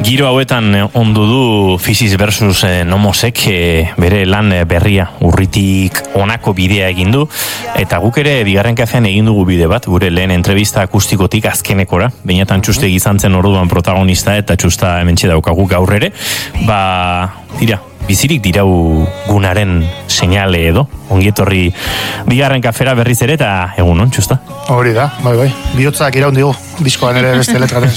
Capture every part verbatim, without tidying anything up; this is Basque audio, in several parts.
Giro hauetan ondu du Physis versus Nomosek bere lan berria urritik honako bidea egin du, eta guk ere bigarren kafean egin dugu bide bat, gure lehen entrevista akustikotik azkenekora, bainatan Txuste izan zen orduan protagonista eta Txusta hementxe daukagu gaur ere, ba, tira, bizirik dirau gunaren seinale edo, ongietorri bigarren kafera berriz ere, eta egun on, Txusta? Hori da, bai, bai, bihotzak iraun digu, diskoan ere beste letra.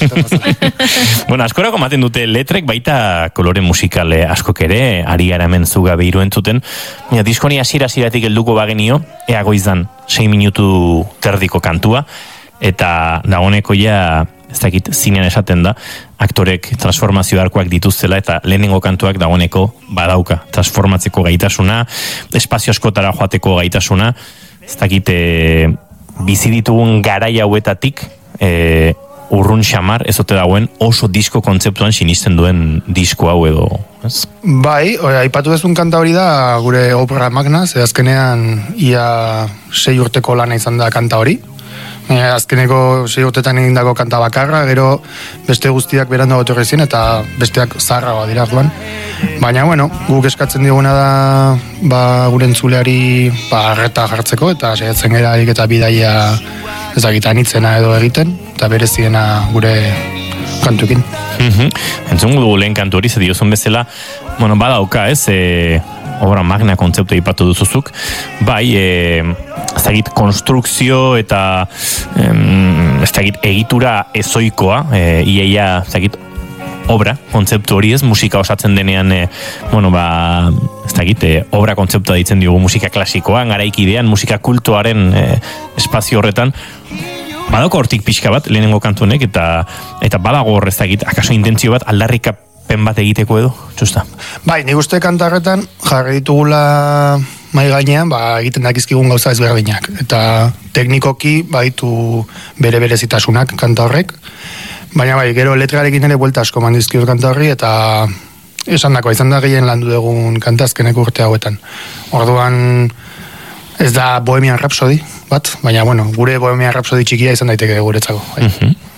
Bueno, askorako ematen dute letrek, baita kolore musikale askok ere, ari gara hemen zugabe iruentzuten, ja, diskoni hasiera-hasieratik helduko bagenio, ea goizdan sei minutu terdiko kantua, eta dagoneko ja, ez dakit, zinean esaten da, aktorek transformazio arkoak dituztela eta lehenengo kantuak dagoeneko badauka. Transformatzeko gaitasuna, espazio askotara joateko gaitasuna, ez dakit, e, bizi ditugun garai hauetatik, e, urrun xamar, ez ote dagoen oso disko kontzeptuan sinisten duen disko hau edo, ez? Bai, ora, aipatu dezun kanta hori da gure opera magna, ze azkenean ia sei urteko lana izan da kanta hori. E, azkeneko sei urtetan egindako kanta bakarra, gero beste guztiak berandu etorri ziren eta besteak zaharragoa dira orduan. Baina, bueno, guk eskatzen diguna da ba, gure entzuleari ba, arreta jartzeko eta saiatzen gara harik eta bidaia ez dakit anitzena edo egiten, eta bereziena gure kantukin. Mm-hmm. Entzun dugu lehen kantu hori, ze diozun bezala, bueno, badauka, ez, e, obra magna kontzeptu ipatu duzuzuk, bai, e, ez dakit, konstrukzio eta em, ez dakit, egitura ezoikoa, e, iaia, ez dakit, obra, kontzeptu hori ez, musika osatzen denean, e, bueno, ba, ez dakit, e, obra kontzeptua ditzen diogu musika klasikoan, garaikidean, musika kultuaren e, espazio horretan, badako hortik pixka bat, lehenengo kantunek, eta eta badago horrez dakit, akaso intentzio bat, aldarrikapen bat egiteko edo, Txusta? Bai, nik uste kanta horretan jarri ditugula mai gainean, ba, egiten dakizkigun gauza ezberdinak. Eta teknikoki baditu bere berezitasunak kanta horrek, baina bai, gero letrarekin ere buelta asko mandizkiot kanta horri, eta esan dako, izan da gehien landu dugun kanta azkeneko urte hauetan. Orduan, ez da Bohemian Rhapsody bat, baina bueno, gure Bohemian Rhapsody txikia izan daiteke guretzako. Bai. Mm-hmm.